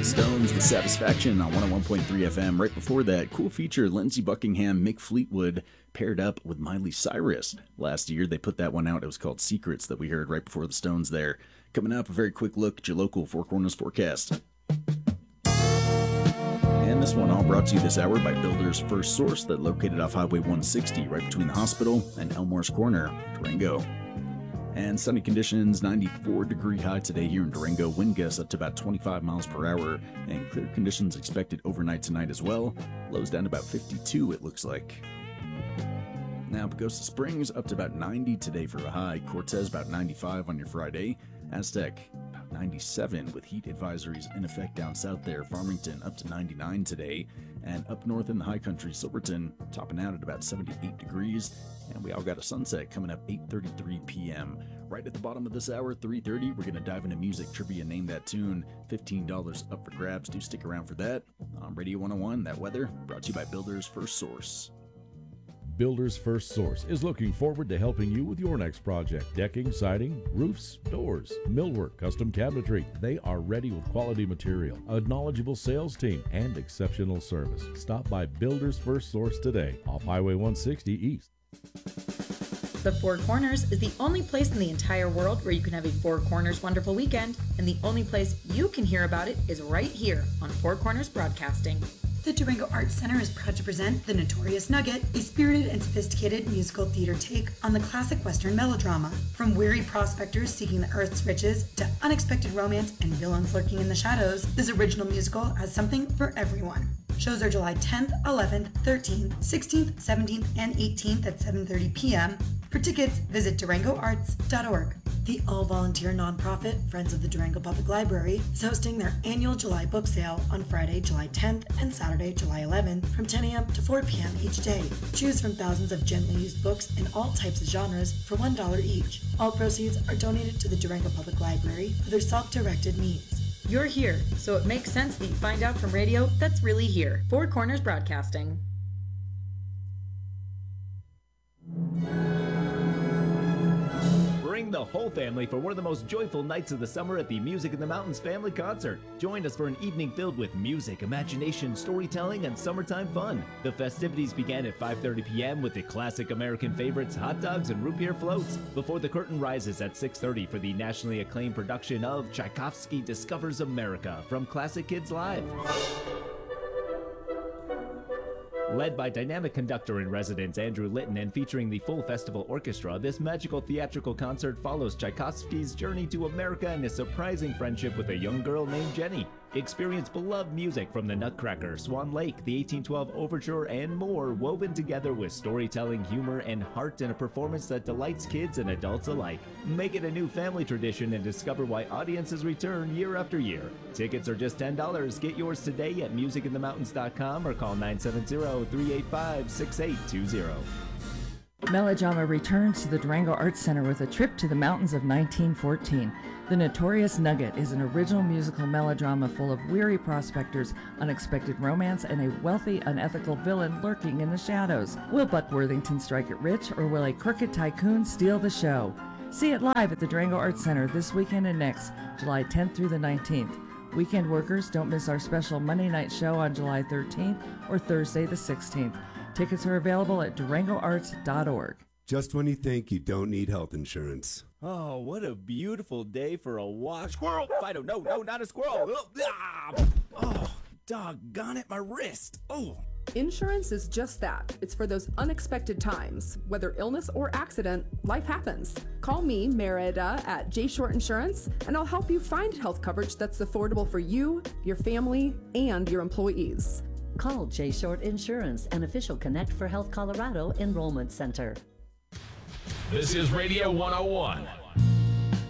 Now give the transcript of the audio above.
Stones with Satisfaction on 101.3 FM. Right before that, cool feature, Lindsey Buckingham, Mick Fleetwood paired up with Miley Cyrus. Last year, they put that one out. It was called Secrets that we heard right before the Stones there. Coming up, a very quick look at your local Four Corners forecast. And this one all brought to you this hour by Builder's First Source, that located off Highway 160 right between the hospital and Elmore's Corner, Durango. And sunny conditions, 94-degree high today here in Durango. Wind gusts up to about 25 miles per hour. And clear conditions expected overnight tonight as well. Lows down to about 52, it looks like. Now, Pagosa Springs up to about 90 today for a high. Cortez about 95 on your Friday. Aztec about 97 with heat advisories in effect down south there. Farmington up to 99 today. And up north in the high country, Silverton topping out at about 78 degrees. And we all got a sunset coming up 8:33 p.m. Right at the bottom of this hour, 3:30, we're going to dive into music trivia. Name that tune. $15 up for grabs. Do stick around for that. On Radio 101, that weather brought to you by Builder's First Source. Builder's First Source is looking forward to helping you with your next project. Decking, siding, roofs, doors, millwork, custom cabinetry. They are ready with quality material, a knowledgeable sales team, and exceptional service. Stop by Builder's First Source today off Highway 160 East. The Four Corners is the only place in the entire world where you can have a Four Corners wonderful weekend, and the only place you can hear about it is right here on Four Corners Broadcasting. The Durango Arts Center is proud to present The Notorious Nugget, a spirited and sophisticated musical theater take on the classic Western melodrama. From weary prospectors seeking the earth's riches to unexpected romance and villains lurking in the shadows, this original musical has something for everyone. Shows are July 10th, 11th, 13th, 16th, 17th, and 18th at 7:30 p.m. For tickets, visit durangoarts.org. The all-volunteer nonprofit Friends of the Durango Public Library is hosting their annual July book sale on Friday, July 10th and Saturday, July 11th from 10 a.m. to 4 p.m. each day. Choose from thousands of gently used books in all types of genres for $1 each. All proceeds are donated to the Durango Public Library for their self-directed needs. You're here, so it makes sense that you find out from radio that's really here. Four Corners Broadcasting. Bring the whole family for one of the most joyful nights of the summer at the Music in the Mountains Family Concert. Join us for an evening filled with music, imagination, storytelling, and summertime fun. The festivities began at 5:30 p.m. with the classic American favorites, hot dogs and root beer floats, before the curtain rises at 6:30 for the nationally acclaimed production of Tchaikovsky Discovers America from Classic Kids Live. Led by dynamic conductor in residence Andrew Litton and featuring the full festival orchestra, this magical theatrical concert follows Tchaikovsky's journey to America and his surprising friendship with a young girl named Jenny. Experience beloved music from the Nutcracker, Swan Lake, the 1812 Overture, and more, woven together with storytelling, humor, and heart in a performance that delights kids and adults alike. Make it a new family tradition and discover why audiences return year after year. Tickets are just $10. Get yours today at musicinthemountains.com or call 970-385-6820. Melodrama returns to the Durango Arts Center with a trip to the mountains of 1914. The Notorious Nugget is an original musical melodrama full of weary prospectors, unexpected romance, and a wealthy, unethical villain lurking in the shadows. Will Buck Worthington strike it rich, or will a crooked tycoon steal the show? See it live at the Durango Arts Center this weekend and next, July 10th through the 19th. Weekend workers, don't miss our special Monday night show on July 13th or Thursday the 16th. Tickets are available at durangoarts.org. Just when you think you don't need health insurance. Oh, what a beautiful day for a walk. Squirrel! Fido, no, not a squirrel. Oh, doggone it, my wrist. Oh. Insurance is just that. It's for those unexpected times. Whether illness or accident, life happens. Call me, Merida, at J Short Insurance, and I'll help you find health coverage that's affordable for you, your family, and your employees. Call J Short Insurance, an official Connect for Health Colorado enrollment center. This is Radio 101.